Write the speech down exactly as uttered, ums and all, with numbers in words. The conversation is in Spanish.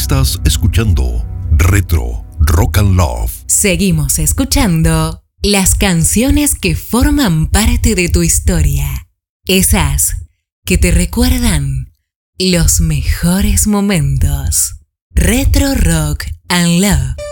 Estás escuchando Retro Rock and Love. Seguimos escuchando las canciones que forman parte de tu historia. Esas que te recuerdan los mejores momentos. Retro Rock and Love.